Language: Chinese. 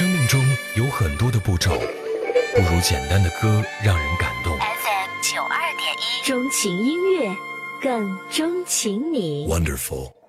生命中有很多的步骤，不如简单的歌让人感动。 FM92.1，钟情音乐，更钟情你。 Wonderful。